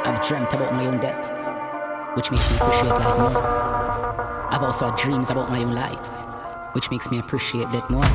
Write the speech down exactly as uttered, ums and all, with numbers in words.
I've dreamt about my own death, which makes me appreciate life more. I've also had dreams about my own light, which makes me appreciate death more.